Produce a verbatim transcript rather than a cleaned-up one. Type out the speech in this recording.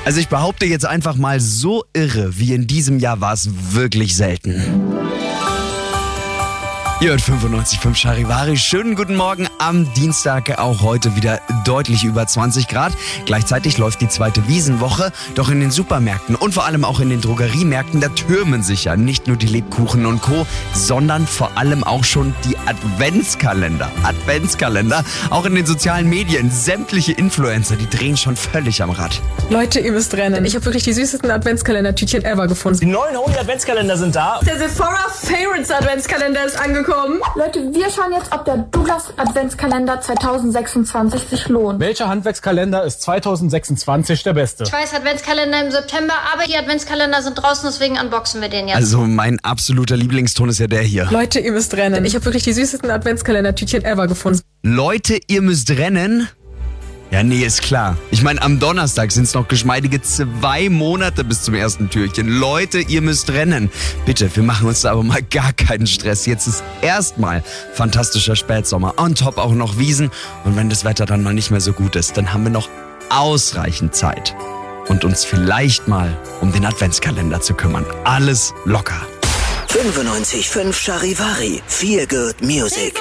Also ich behaupte jetzt einfach mal, so irre wie in diesem Jahr war es wirklich selten. Ihr hört fünfundneunzig Komma fünf Charivari. Schönen guten Morgen am Dienstag, auch heute wieder deutlich über zwanzig Grad. Gleichzeitig läuft die zweite Wiesenwoche, doch in den Supermärkten und vor allem auch in den Drogeriemärkten, da türmen sich ja nicht nur die Lebkuchen und Co., sondern vor allem auch schon die Adventskalender. Adventskalender, auch in den sozialen Medien. Sämtliche Influencer, die drehen schon völlig am Rad. Leute, ihr müsst rennen. Ich habe wirklich die süßesten Adventskalender-Tütchen ever gefunden. Die neuen Holy Adventskalender sind da. Der Sephora Favorites Adventskalender ist angekommen. Leute, wir schauen jetzt, ob der Douglas Adventskalender zweitausendsechsundzwanzig sich lohnt. Welcher Handwerkskalender ist zweitausendsechsundzwanzig der beste? Ich weiß, Adventskalender im September, aber die Adventskalender sind draußen, deswegen unboxen wir den jetzt. Also mein absoluter Lieblingston ist ja der hier. Leute, ihr müsst rennen. Ich habe wirklich die süßesten Adventskalender-Tütchen ever gefunden. Leute, ihr müsst rennen? Ja, nee, ist klar. Ich meine, am Donnerstag sind es noch geschmeidige zwei Monate bis zum ersten Türchen. Leute, ihr müsst rennen. Bitte, wir machen uns da aber mal gar keinen Stress. Jetzt ist erstmal fantastischer Spätsommer. On top auch noch Wiesen. Und wenn das Wetter dann mal nicht mehr so gut ist, dann haben wir noch ausreichend Zeit. Und uns vielleicht mal um den Adventskalender zu kümmern. Alles locker. fünfundneunzig Komma fünf Charivari. Feel good music.